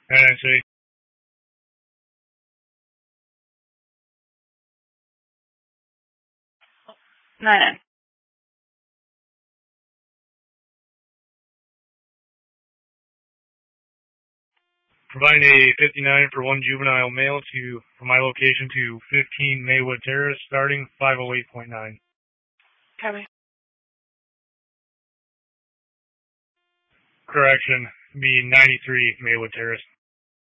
NSA. 9. Providing a 59 for one juvenile male from my location to 15 Maywood Terrace, starting 508.9. Copy. Correction, be 93 Maywood Terrace.